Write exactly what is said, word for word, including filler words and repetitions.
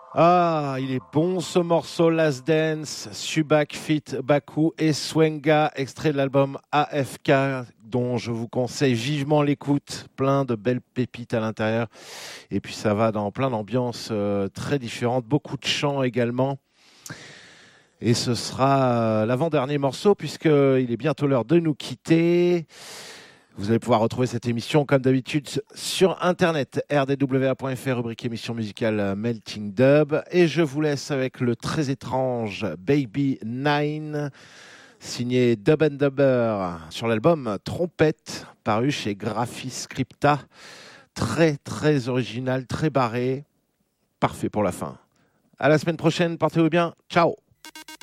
Ah, il est bon ce morceau, Last Dance, Subak Fit Baku et Swenga, extrait de l'album A F K, dont je vous conseille vivement l'écoute. Plein de belles pépites à l'intérieur. Et puis ça va dans plein d'ambiances euh, très différentes, beaucoup de chants également. Et ce sera euh, l'avant-dernier morceau, puisqu'il est bientôt l'heure de nous quitter. Vous allez pouvoir retrouver cette émission, comme d'habitude, sur Internet, r d w a point f r, rubrique émission musicale Melting Dub. Et je vous laisse avec le très étrange Baby Nine, signé Dub and Dubber, sur l'album Trompette, paru chez Graphis Scripta. Très, très original, très barré. Parfait pour la fin. À la semaine prochaine, portez-vous bien. Ciao!